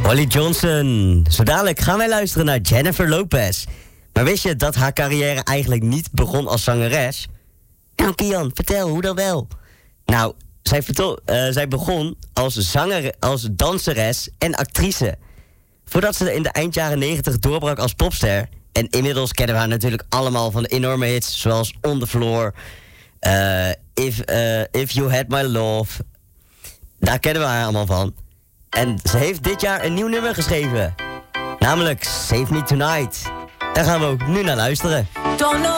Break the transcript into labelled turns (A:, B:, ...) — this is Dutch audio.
A: Holly Johnson. Zo dadelijk gaan wij luisteren naar Jennifer Lopez. Maar wist je dat haar carrière eigenlijk niet begon als zangeres? Nou, Kian, vertel, hoe dan wel? Nou, zij begon als danseres en actrice. Voordat ze in de eind jaren 90 doorbrak als popster. En inmiddels kennen we haar natuurlijk allemaal van de enorme hits zoals On The Floor, If You Had My Love. Daar kennen we haar allemaal van. En ze heeft dit jaar een nieuw nummer geschreven. Namelijk Save Me Tonight. Daar gaan we ook nu naar luisteren.
B: Don't know